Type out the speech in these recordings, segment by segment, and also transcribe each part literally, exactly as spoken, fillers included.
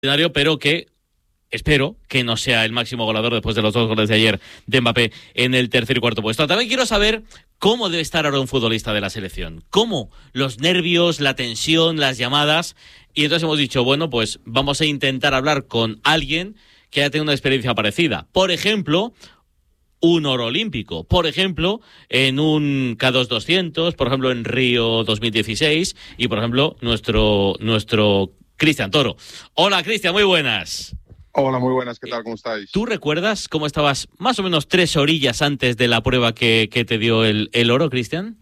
pero que espero que no sea el máximo goleador después de los dos goles de ayer de Mbappé en el tercer y cuarto puesto. También quiero saber cómo debe estar ahora un futbolista de la selección. Cómo los nervios, la tensión, las llamadas. Y entonces hemos dicho, bueno, pues vamos a intentar hablar con alguien que haya tenido una experiencia parecida. Por ejemplo, un oro olímpico. Por ejemplo, en un K dos doscientos, por ejemplo, en Río dos mil dieciséis y, por ejemplo, nuestro nuestro Cristian Toro. Hola, Cristian, muy buenas. Hola, muy buenas, ¿qué tal? ¿Cómo estáis? ¿Tú recuerdas cómo estabas más o menos tres orillas antes de la prueba que, que te dio el, el oro, Cristian?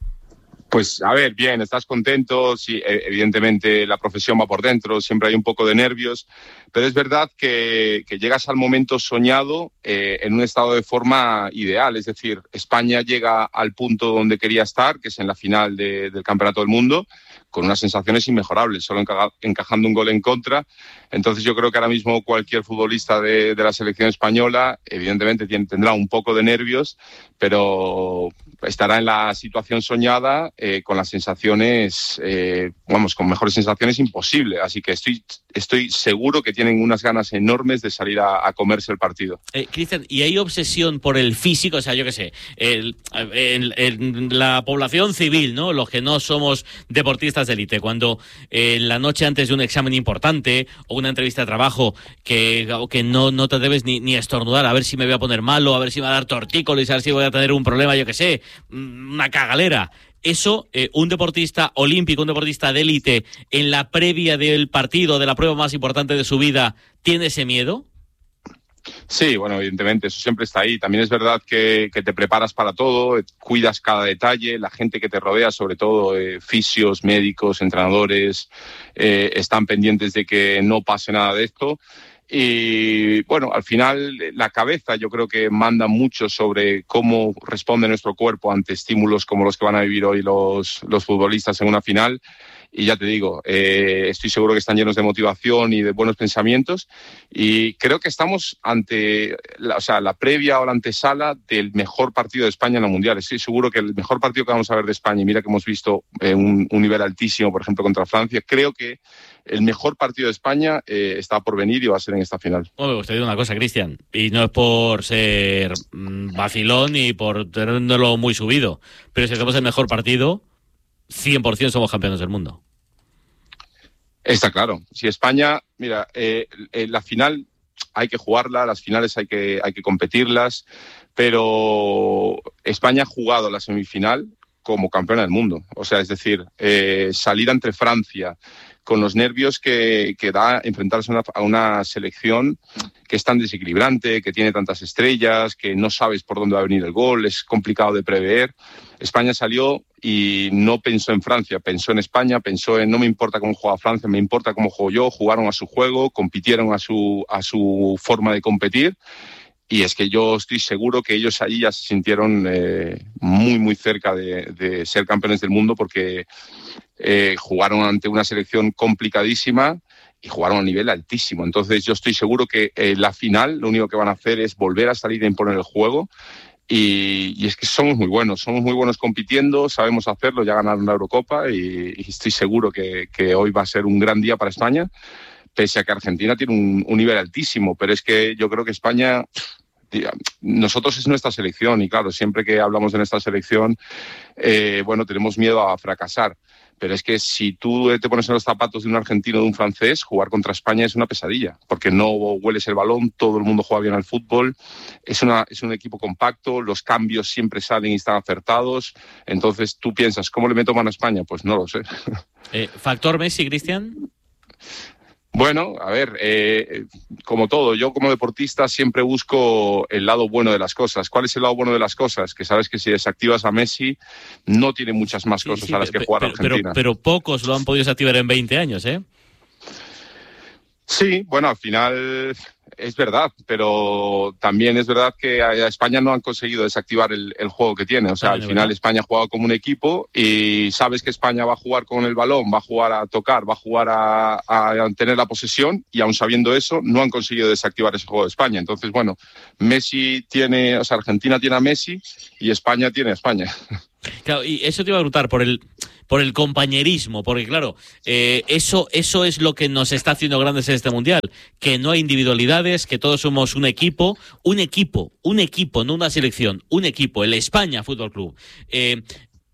Pues, a ver, bien, estás contento, sí, evidentemente la profesión va por dentro, siempre hay un poco de nervios, pero es verdad que, que llegas al momento soñado eh, en un estado de forma ideal, es decir, España llega al punto donde quería estar, que es en la final de, del Campeonato del Mundo, con unas sensaciones inmejorables, solo enca encajando un gol en contra. Entonces yo creo que ahora mismo cualquier futbolista de, de la selección española, evidentemente tiene, tendrá un poco de nervios, pero estará en la situación soñada eh, con las sensaciones, eh, vamos, con mejores sensaciones imposible. Así que estoy, estoy seguro que tienen unas ganas enormes de salir a, a comerse el partido. Eh, Cristian, ¿y hay obsesión por el físico? O sea, yo qué sé, el, el, el, la población civil, ¿no? Los que no somos deportistas de élite, cuando eh, la noche antes de un examen importante o una entrevista de trabajo que, que no, no te debes ni, ni estornudar, a ver si me voy a poner malo, a ver si me va a dar tortícolis, a ver si voy a tener un problema, yo qué sé, una cagalera. Eso, eh, un deportista olímpico, un deportista de élite, en la previa del partido, de la prueba más importante de su vida, ¿tiene ese miedo? Sí, bueno, evidentemente, eso siempre está ahí. También es verdad que, que te preparas para todo, cuidas cada detalle, la gente que te rodea, sobre todo eh, fisios, médicos, entrenadores, eh, están pendientes de que no pase nada de esto. Y bueno, al final la cabeza yo creo que manda mucho sobre cómo responde nuestro cuerpo ante estímulos como los que van a vivir hoy los, los futbolistas en una final. Y ya te digo, eh, estoy seguro que están llenos de motivación y de buenos pensamientos y creo que estamos ante la, o sea, la previa o la antesala del mejor partido de España en la Mundial. Estoy seguro que el mejor partido que vamos a ver de España, y mira que hemos visto eh, un, un nivel altísimo, por ejemplo, contra Francia, creo que el mejor partido de España eh, está por venir y va a ser en esta final. Bueno, pues te digo una cosa, Cristian, y no es por ser mmm, vacilón y por tenerlo muy subido, pero si hacemos el mejor partido, cien por ciento somos campeones del mundo. Está claro. Si España, mira, eh, eh, la final hay que jugarla, las finales hay que, hay que competirlas, pero España ha jugado la semifinal como campeona del mundo. O sea, es decir, eh, salir ante Francia con los nervios que, que da enfrentarse a una, a una selección que es tan desequilibrante, que tiene tantas estrellas, que no sabes por dónde va a venir el gol, es complicado de prever. España salió y no pensó en Francia, pensó en España, pensó en no me importa cómo juega Francia, me importa cómo juego yo, jugaron a su juego, compitieron a su, a su forma de competir. Y es que yo estoy seguro que ellos ahí ya se sintieron eh, muy, muy cerca de, de ser campeones del mundo porque eh, jugaron ante una selección complicadísima y jugaron a nivel altísimo. Entonces yo estoy seguro que eh, la final lo único que van a hacer es volver a salir a imponer el juego. Y, y es que somos muy buenos, somos muy buenos compitiendo, sabemos hacerlo, ya ganaron la Eurocopa y, y estoy seguro que, que hoy va a ser un gran día para España, pese a que Argentina tiene un, un nivel altísimo, pero es que yo creo que España... Nosotros es nuestra selección y claro, siempre que hablamos de nuestra selección, eh, bueno, tenemos miedo a fracasar. Pero es que si tú te pones en los zapatos de un argentino o de un francés, jugar contra España es una pesadilla, porque no hueles el balón, todo el mundo juega bien al fútbol, es, una, es un equipo compacto, los cambios siempre salen y están acertados. Entonces tú piensas, ¿cómo le meto mano a España? Pues no lo sé. Eh, ¿Factor Messi, Cristian? Bueno, a ver, eh, como todo, yo como deportista siempre busco el lado bueno de las cosas. ¿Cuál es el lado bueno de las cosas? Que sabes que si desactivas a Messi, no tiene muchas más cosas sí, sí, a las que jugar pero, Argentina. Pero, pero pocos lo han podido desactivar en veinte años, ¿eh? Sí, bueno, al final es verdad, pero también es verdad que a España no han conseguido desactivar el, el juego que tiene. O sea, al final España ha jugado como un equipo y sabes que España va a jugar con el balón, va a jugar a tocar, va a jugar a, a tener la posesión y aun sabiendo eso no han conseguido desactivar ese juego de España. Entonces, bueno, Messi tiene, o sea, Argentina tiene a Messi y España tiene a España. Claro, y eso te iba a preguntar por el por el compañerismo, porque claro, eh, eso eso es lo que nos está haciendo grandes en este mundial, que no hay individualidades, que todos somos un equipo, un equipo, un equipo, no una selección, un equipo, el España Fútbol Club. Eh,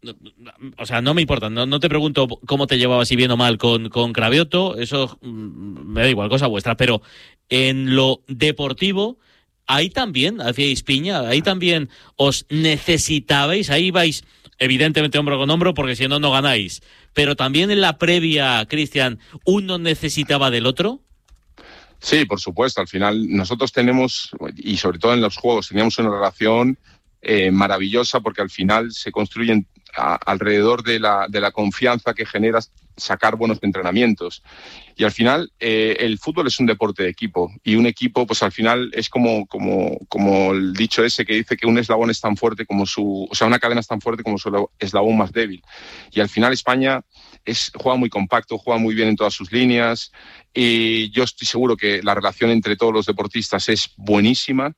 o sea, no me importa, no, no te pregunto cómo te llevabas, si bien o mal, con, con Cravioto, eso mm, me da igual, cosa vuestra, pero en lo deportivo, ahí también hacíais piña, ahí también os necesitabais, ahí vais evidentemente hombro con hombro, porque si no, no ganáis. Pero también en la previa, Cristian, ¿uno necesitaba del otro? Sí, por supuesto. Al final nosotros tenemos, y sobre todo en los juegos, teníamos una relación eh, maravillosa, porque al final se construyen a, alrededor de la, de la confianza que generas sacar buenos entrenamientos. Y al final eh, el fútbol es un deporte de equipo, y un equipo pues al final es como, como, como el dicho ese que dice que un eslabón es tan fuerte como su, o sea, una cadena es tan fuerte como su eslabón más débil. Y al final España es, juega muy compacto, juega muy bien en todas sus líneas, y yo estoy seguro que la relación entre todos los deportistas es buenísima.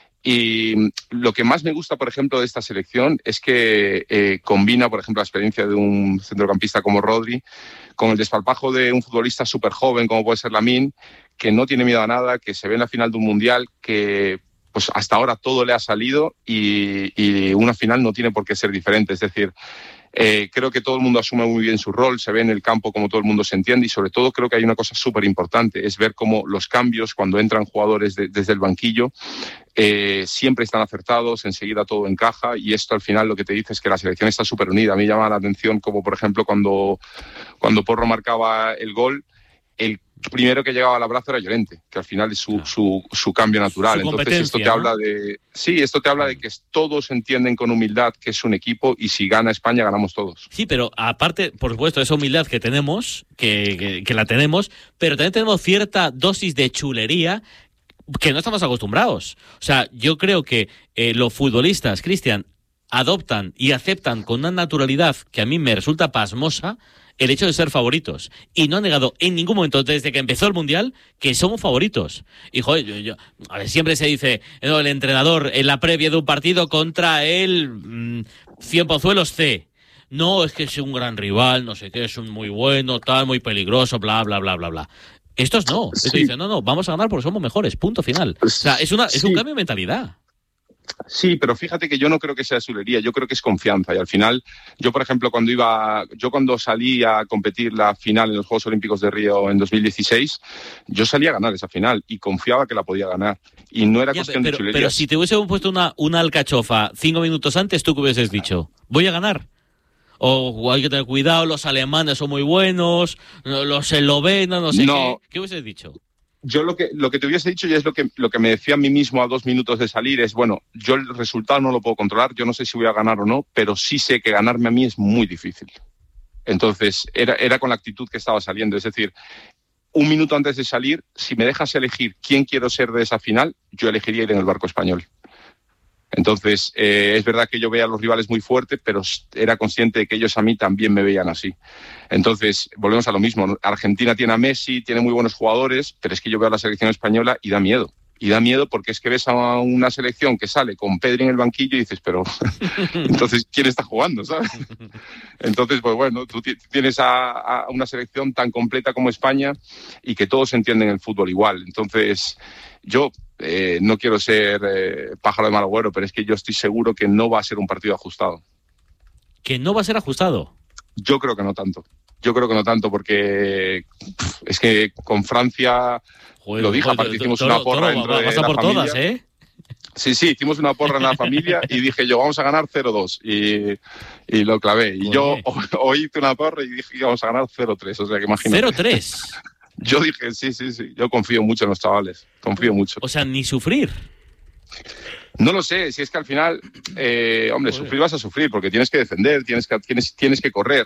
Y lo que más me gusta, por ejemplo, de esta selección es que eh, combina, por ejemplo, la experiencia de un centrocampista como Rodri con el desparpajo de un futbolista súper joven como puede ser Lamine, que no tiene miedo a nada, que se ve en la final de un mundial, que pues hasta ahora todo le ha salido, y, y una final no tiene por qué ser diferente. Es decir, Eh, creo que todo el mundo asume muy bien su rol, se ve en el campo como todo el mundo se entiende, y sobre todo creo que hay una cosa súper importante, es ver cómo los cambios, cuando entran jugadores de, desde el banquillo, eh, siempre están acertados, enseguida todo encaja, y esto al final lo que te dice es que la selección está súper unida. A mí llama la atención como, por ejemplo, cuando, cuando Porro marcaba el gol, el primero que llegaba al abrazo era Llorente, que al final es su, claro. su, su cambio natural. Su Entonces esto te ¿no? habla de... Sí, esto te habla de que todos entienden con humildad que es un equipo, y si gana España, ganamos todos. Sí, pero aparte, por supuesto, esa humildad que tenemos, que, que, que la tenemos, pero también tenemos cierta dosis de chulería que no estamos acostumbrados. O sea, yo creo que eh, los futbolistas, Cristian, adoptan y aceptan con una naturalidad que a mí me resulta pasmosa el hecho de ser favoritos, y no han negado en ningún momento desde que empezó el Mundial que somos favoritos. Y joder, yo, yo, a ver, siempre se dice, no, el entrenador en la previa de un partido contra el mmm, Cienpozuelos C, no, es que es un gran rival, no sé qué, es un muy bueno, tal, muy peligroso, bla, bla, bla, bla, bla. Estos no, sí. Estos dicen, no, no, vamos a ganar porque somos mejores, punto final. O sea, es, una, es sí. un cambio de mentalidad. Sí, pero fíjate que yo no creo que sea chulería, yo creo que es confianza. Y al final, yo por ejemplo, cuando iba, yo cuando salí a competir la final en los Juegos Olímpicos de Río en dos mil dieciséis, yo salí a ganar esa final y confiaba que la podía ganar. Y no era ya, cuestión pero, de chulería. Pero si te hubiesen puesto una, una alcachofa cinco minutos antes, ¿tú qué hubieses dicho? ¿Voy a ganar? O hay que tener cuidado, los alemanes son muy buenos, los eslovenos, no sé no. qué. ¿Qué hubieses dicho? Yo lo que, lo que te hubiese dicho, y es lo que, lo que me decía a mí mismo a dos minutos de salir, es, bueno, yo el resultado no lo puedo controlar, yo no sé si voy a ganar o no, pero sí sé que ganarme a mí es muy difícil. Entonces, era, era con la actitud que estaba saliendo. Es decir, un minuto antes de salir, si me dejas elegir quién quiero ser de esa final, yo elegiría ir en el barco español. Entonces, eh, es verdad que yo veía a los rivales muy fuertes, pero era consciente de que ellos a mí también me veían así. Entonces, volvemos a lo mismo. Argentina tiene a Messi, tiene muy buenos jugadores, pero es que yo veo a la selección española y da miedo. Y da miedo porque es que ves a una selección que sale con Pedri en el banquillo y dices, pero entonces, ¿quién está jugando, sabes? Entonces, pues bueno, tú tienes a, a una selección tan completa como España y que todos entienden el fútbol igual. Entonces, yo... Eh, no quiero ser eh, pájaro de mal agüero, pero es que yo estoy seguro que no va a ser un partido ajustado. ¿Que no va a ser ajustado? Yo creo que no tanto. Yo creo que no tanto porque pff, es que con Francia, joder, lo dije, joder, aparte hicimos una porra dentro de la por familia. Todas, ¿eh? Sí, sí, hicimos una porra en la familia y dije yo, vamos a ganar cero dos y, y lo clavé. Y joder. yo hoy hice una porra y dije que vamos a ganar cero tres, o sea que imagínate. ¿cero tres? Yo dije, sí, sí, sí, yo confío mucho en los chavales, confío mucho. O sea, ni sufrir. No lo sé, si es que al final, eh, hombre, Joder. sufrir vas a sufrir porque tienes que defender, tienes que, tienes, tienes que correr,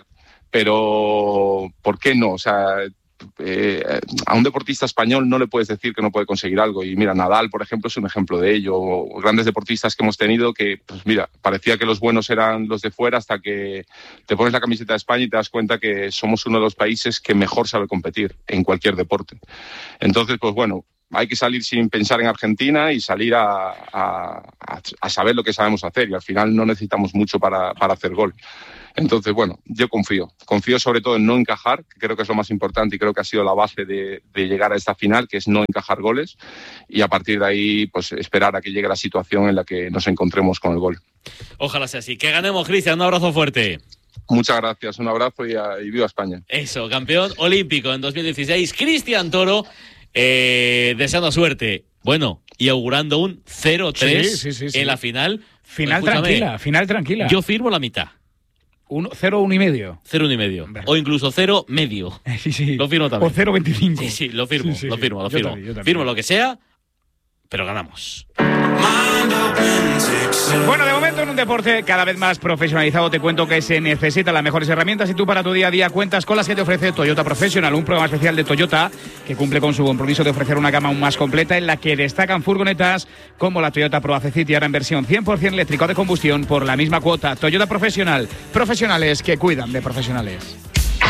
pero ¿por qué no? O sea, eh, a un deportista español no le puedes decir que no puede conseguir algo. Y mira, Nadal, por ejemplo, es un ejemplo de ello. O grandes deportistas que hemos tenido que, pues mira, parecía que los buenos eran los de fuera hasta que te pones la camiseta de España y te das cuenta que somos uno de los países que mejor sabe competir en cualquier deporte. Entonces, pues bueno, hay que salir sin pensar en Argentina y salir a, a, a saber lo que sabemos hacer, y al final no necesitamos mucho para, para hacer gol. Entonces, bueno, yo confío. Confío sobre todo en no encajar, que creo que es lo más importante y creo que ha sido la base de, de llegar a esta final, que es no encajar goles, y a partir de ahí pues esperar a que llegue la situación en la que nos encontremos con el gol. Ojalá sea así. Que ganemos, Cristian. Un abrazo fuerte. Muchas gracias. Un abrazo y, a, y viva España. Eso, campeón olímpico en dos mil dieciséis. Cristian Toro, eh, deseando suerte. Bueno, y augurando un cero tres sí, sí, sí, sí. en la final. Final Escúchame, tranquila, final tranquila. Yo firmo la mitad. Un, cero, uno y medio. Cero, uno y medio. Bueno. O incluso cero, medio. Sí, sí. Lo firmo también. O cero, veinticinco. Sí, sí, lo firmo, sí, sí, lo firmo, lo firmo. Yo también, yo también. Firmo lo que sea, pero ganamos. Bueno, de momento en un deporte cada vez más profesionalizado te cuento que se necesitan las mejores herramientas y tú para tu día a día cuentas con las que te ofrece Toyota Professional, un programa especial de Toyota que cumple con su compromiso de ofrecer una gama aún más completa en la que destacan furgonetas como la Toyota Pro A C City, ahora en versión cien por ciento eléctrica o de combustión por la misma cuota. Toyota Professional, profesionales que cuidan de profesionales.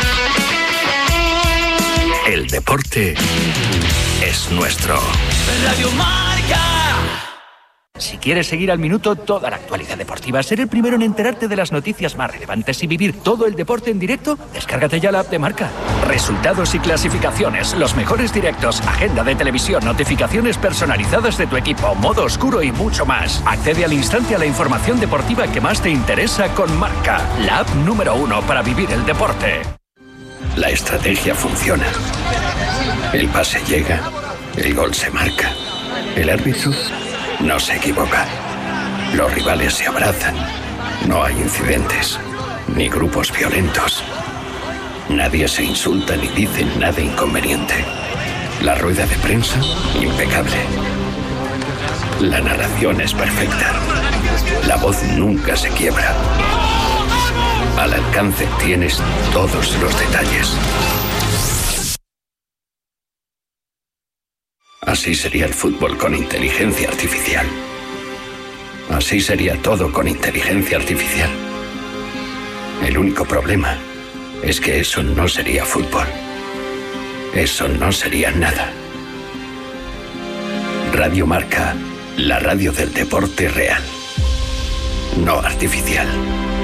El deporte es nuestro. Radio Marca. Si quieres seguir al minuto toda la actualidad deportiva, ser el primero en enterarte de las noticias más relevantes y vivir todo el deporte en directo, descárgate ya la app de Marca. Resultados y clasificaciones, los mejores directos, agenda de televisión, notificaciones personalizadas de tu equipo, modo oscuro y mucho más. Accede al instante a la información deportiva que más te interesa con Marca, la app número uno para vivir el deporte. La estrategia funciona. El pase llega, el gol se marca, el árbitro no se equivoca. Los rivales se abrazan. No hay incidentes, ni grupos violentos. Nadie se insulta ni dice nada inconveniente. La rueda de prensa, impecable. La narración es perfecta. La voz nunca se quiebra. Al alcance tienes todos los detalles. Así sería el fútbol con inteligencia artificial. Así sería todo con inteligencia artificial. El único problema es que eso no sería fútbol. Eso no sería nada. Radio Marca, la radio del deporte real, no artificial.